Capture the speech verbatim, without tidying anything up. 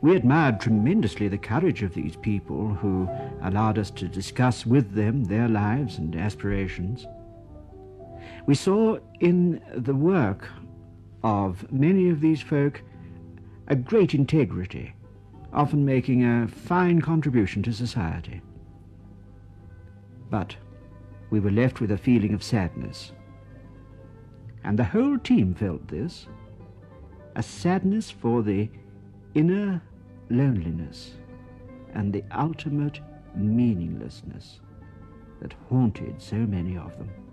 We admired tremendously the courage of these people who allowed us to discuss with them their lives and aspirations. We saw in the work of many of these folk a great integrity, often making a fine contribution to society. But we were left with a feeling of sadness, and the whole team felt this, a sadness for the inner loneliness and the ultimate meaninglessness that haunted so many of them.